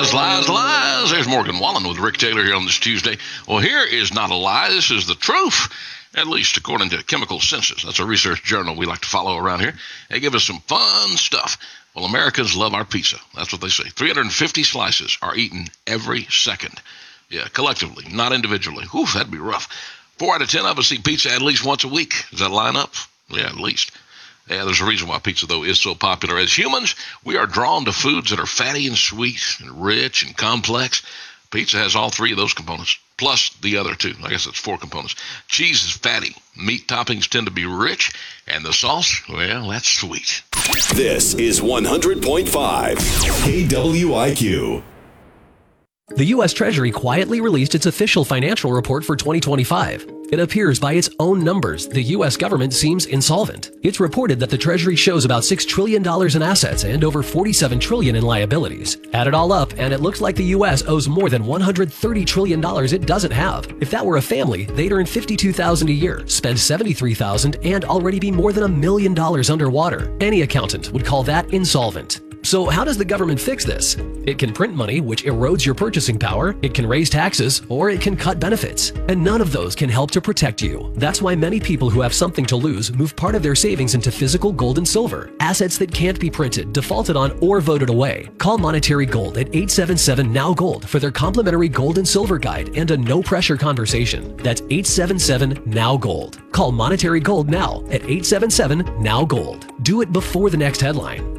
Lies. There's Morgan Wallen with Rick Taylor here on this Tuesday. Well, here is not a lie. This is the truth, at least according to Chemical Senses. That's a research journal we like to follow around here. They give us some fun stuff. Well, Americans love our pizza. That's what they say. 350 slices are eaten every second. Yeah, collectively, not individually. Whew, that'd be rough. 4 out of 10 of us eat pizza at least once a week. Does that line up? Yeah, at least. Yeah, there's a reason why pizza, though, is so popular. As humans, we are drawn to foods that are fatty and sweet and rich and complex. Pizza has all 3 of those components, plus the other 2. I guess it's 4 components. Cheese is fatty. Meat toppings tend to be rich. And the sauce, well, that's sweet. This is 100.5 KWIQ. The U.S. Treasury quietly released its official financial report for 2025. It appears by its own numbers, the U.S. government seems insolvent. It's reported that the Treasury shows about $6 trillion in assets and over $47 trillion in liabilities. Add it all up, and it looks like the U.S. owes more than $130 trillion it doesn't have. If that were a family, they'd earn $52,000 a year, spend $73,000, and already be more than $1 million underwater. Any accountant would call that insolvent. So how does the government fix this? It can print money, which erodes your purchasing power, it can raise taxes, or it can cut benefits. And none of those can help to protect you. That's why many people who have something to lose move part of their savings into physical gold and silver, assets that can't be printed, defaulted on, or voted away. Call Monetary Gold at 877-NOW-GOLD for their complimentary gold and silver guide and a no-pressure conversation. That's 877-NOW-GOLD. Call Monetary Gold now at 877-NOW-GOLD. Do it before the next headline.